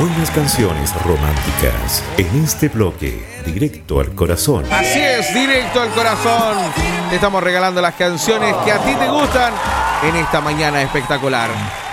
buenas canciones románticas. En este bloque, directo al corazón. Así es, directo al corazón. Te estamos regalando las canciones que a ti te gustan en esta mañana espectacular.